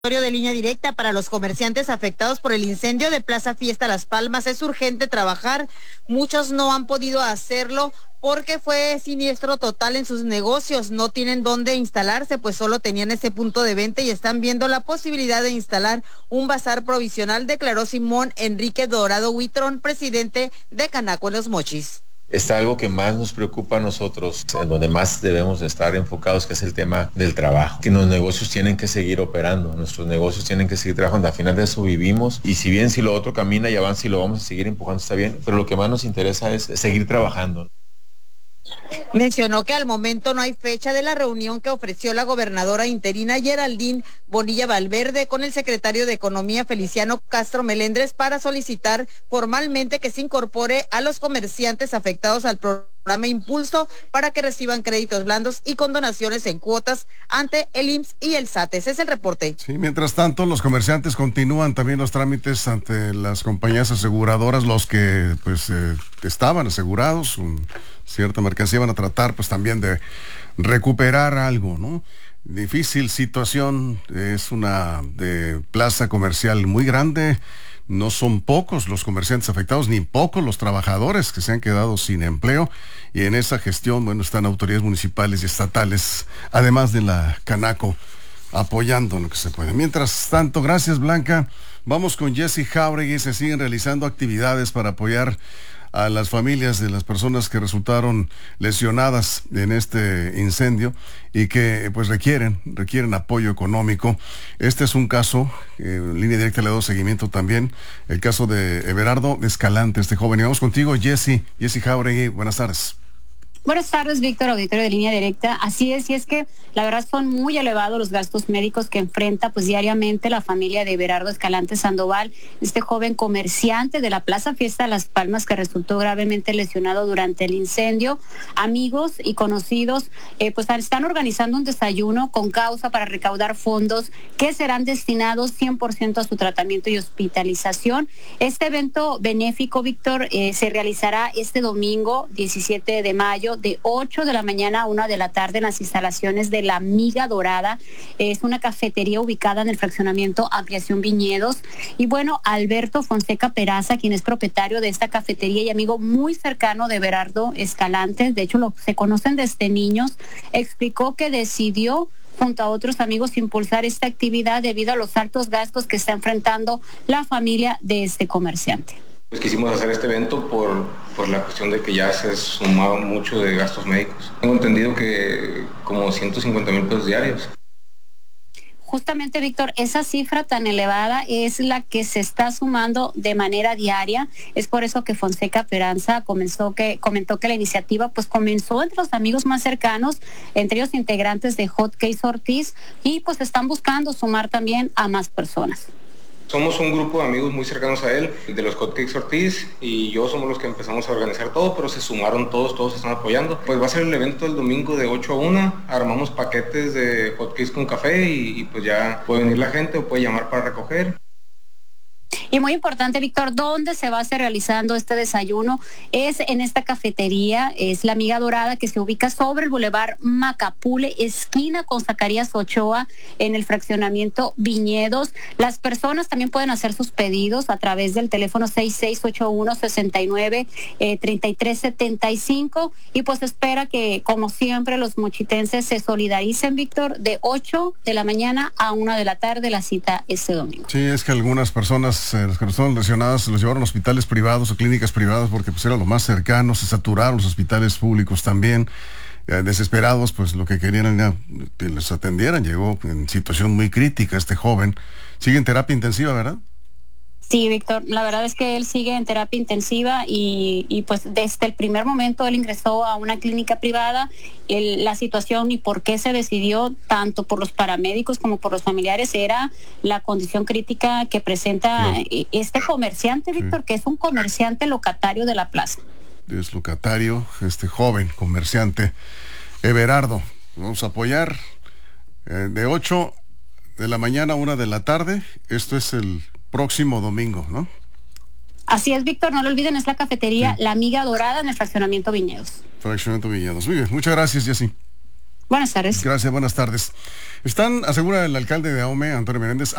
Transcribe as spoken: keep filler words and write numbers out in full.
De línea directa para los comerciantes afectados por el incendio de Plaza Fiesta Las Palmas. Es urgente trabajar. Muchos no han podido hacerlo porque fue siniestro total en sus negocios. No tienen dónde instalarse, pues solo tenían ese punto de venta y están viendo la posibilidad de instalar un bazar provisional, declaró Simón Enrique Dorado Huitrón, presidente de Canaco en Los Mochis. Está algo que más nos preocupa a nosotros, en donde más debemos estar enfocados, que es el tema del trabajo. Que los negocios tienen que seguir operando, nuestros negocios tienen que seguir trabajando, al final de eso vivimos, y si bien si lo otro camina y avanza y lo vamos a seguir empujando, está bien, pero lo que más nos interesa es seguir trabajando. Mencionó que al momento no hay fecha de la reunión que ofreció la gobernadora interina Geraldine Bonilla Valverde con el secretario de Economía Feliciano Castro Melendres para solicitar formalmente que se incorpore a los comerciantes afectados al programa Impulso para que reciban créditos blandos y condonaciones en cuotas ante el I M S S y el SAT. Ese es el reporte. Sí, mientras tanto, los comerciantes continúan también los trámites ante las compañías aseguradoras, los que pues eh, estaban asegurados, un, cierta mercancía van a tratar pues también de recuperar algo, ¿no? Difícil situación, es una de plaza comercial muy grande. No son pocos los comerciantes afectados, ni pocos los trabajadores que se han quedado sin empleo. Y en esa gestión, bueno, están autoridades municipales y estatales, además de la Canaco, apoyando lo que se puede. Mientras tanto, gracias, Blanca. Vamos con Jessy Jauregui. Se siguen realizando actividades para apoyar a las familias de las personas que resultaron lesionadas en este incendio y que pues requieren, requieren apoyo económico. Este es un caso, eh, en línea directa le doy seguimiento también, el caso de Everardo Escalante, este joven. Y vamos contigo, Jessy, Jessy Jauregui, buenas tardes. Buenas tardes, Víctor, auditorio de Línea Directa. Así es, y es que la verdad son muy elevados los gastos médicos que enfrenta pues diariamente la familia de Everardo Escalante Sandoval, este joven comerciante de la Plaza Fiesta Las Palmas que resultó gravemente lesionado durante el incendio. Amigos y conocidos eh, pues están organizando un desayuno con causa para recaudar fondos que serán destinados cien por ciento a su tratamiento y hospitalización. Este evento benéfico, Víctor, eh, se realizará este domingo diecisiete de mayo de ocho de la mañana a una de la tarde en las instalaciones de La Miga Dorada. Es una cafetería ubicada en el fraccionamiento Ampliación Viñedos. Y bueno, Alberto Fonseca Peraza, quien es propietario de esta cafetería y amigo muy cercano de Everardo Escalante, de hecho lo, se conocen desde niños, explicó que decidió junto a otros amigos impulsar esta actividad debido a los altos gastos que está enfrentando la familia de este comerciante. Pues quisimos hacer este evento por, por la cuestión de que ya se sumaba mucho de gastos médicos. Tengo entendido que como ciento cincuenta mil pesos diarios. Justamente, Víctor, esa cifra tan elevada es la que se está sumando de manera diaria. Es por eso que Fonseca Peranza comenzó que, comentó que la iniciativa pues comenzó entre los amigos más cercanos, entre ellos integrantes de Hot Case Ortiz, y pues están buscando sumar también a más personas. Somos un grupo de amigos muy cercanos a él, de los Hotcakes Ortiz, y yo somos los que empezamos a organizar todo, pero se sumaron todos, todos están apoyando. Pues va a ser el evento el domingo de ocho a una, armamos paquetes de hotcakes con café y, y pues ya puede venir la gente o puede llamar para recoger. Y muy importante, Víctor, ¿dónde se va a estar realizando este desayuno? Es en esta cafetería, es La Miga Dorada, que se ubica sobre el Boulevard Macapule, esquina con Zacarías Ochoa, en el fraccionamiento Viñedos. Las personas también pueden hacer sus pedidos a través del teléfono seis seis ocho uno, seis nueve, tres tres siete cinco, y pues espera que, como siempre, los mochitenses se solidaricen, Víctor, de ocho de la mañana a una de la tarde, la cita este domingo. Sí, es que algunas personas, eh, las que fueron lesionadas, los llevaron a hospitales privados o clínicas privadas porque pues era lo más cercano, se saturaron los hospitales públicos también. Eh, desesperados, pues lo que querían era que les atendieran. Llegó en situación muy crítica este joven. Sigue en terapia intensiva, ¿verdad? Sí, Víctor, la verdad es que él sigue en terapia intensiva y, y pues desde el primer momento él ingresó a una clínica privada. El, la situación y por qué se decidió, tanto por los paramédicos como por los familiares, era la condición crítica que presenta sí. este comerciante, Víctor, sí. que es un comerciante locatario de la plaza. Es locatario, este joven comerciante, Everardo. Vamos a apoyar eh, de ocho de la mañana a una de la tarde. Esto es el próximo domingo, ¿no? Así es, Víctor, no lo olviden, es la cafetería sí. La Miga Dorada en el fraccionamiento Viñedos. Fraccionamiento Viñedos. Muy bien, muchas gracias, Jessy. Buenas tardes. Gracias, buenas tardes. Están, asegura el alcalde de Ahome, Antonio Menéndez,